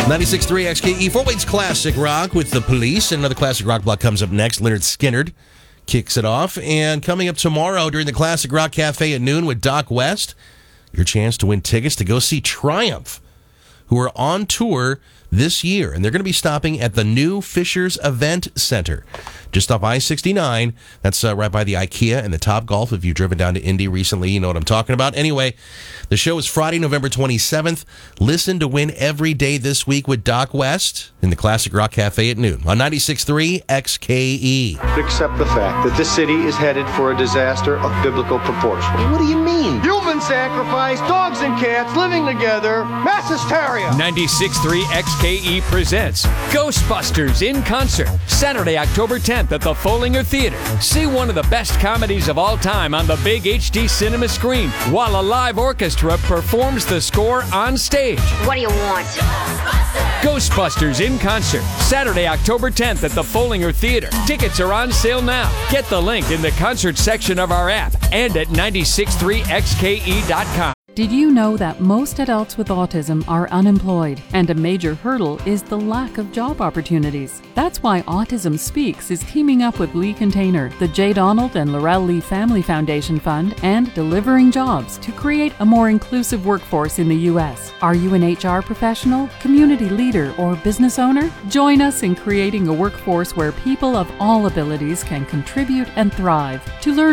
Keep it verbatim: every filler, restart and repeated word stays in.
ninety-six point three X K E, Fort Wayne's Classic Rock with The Police. And another Classic Rock block comes up next. Lynyrd Skynyrd kicks it off. And coming up tomorrow during the Classic Rock Cafe at noon with Doc West, your chance to win tickets to go see Triumph, who are on tour this year. And they're going to be stopping at the new Fishers Event Center, just off I sixty-nine. That's uh, right by the IKEA and the Top Golf. If you've driven down to Indy recently, you know what I'm talking about. Anyway, the show is Friday, November twenty-seventh. Listen to win every day this week with Doc West in the Classic Rock Cafe at noon on ninety-six point three X K E. Accept the fact that this city is headed for a disaster of biblical proportion. What do you mean? Human sacrifice, dogs and cats living together, mass hysteria. ninety-six point three X K E presents Ghostbusters in concert, Saturday, October tenth at the Follinger Theater. See one of the best comedies of all time on the big H D cinema screen, while a live orchestra performs the score on stage. What do you want? Ghostbusters in concert, Saturday, October tenth at the Follinger Theater. Tickets are on sale now. Get the link in the concert section of our app and at ninety-six point three X K E dot com. Did you know that most adults with autism are unemployed, and a major hurdle is the lack of job opportunities? That's why Autism Speaks is teaming up with Lee Container, the J. Donald and Laurel Lee Family Foundation Fund, and Delivering Jobs to create a more inclusive workforce in the U S. Are you an H R professional, community leader, or business owner? Join us in creating a workforce where people of all abilities can contribute and thrive. To learn